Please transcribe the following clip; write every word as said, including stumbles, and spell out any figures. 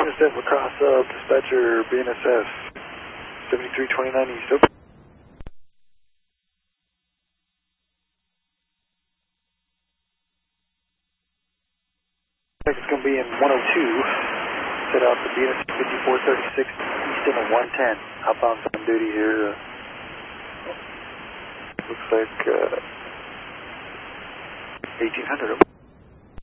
B N S F lacrosse up, dispatcher B N S F, seventy-three twenty-nine East, open. It's going to be in one oh two, set out to B N S F fifty-four thirty-six, Easton of one ten, outbound on duty here. Uh, looks like uh, eighteen hundred.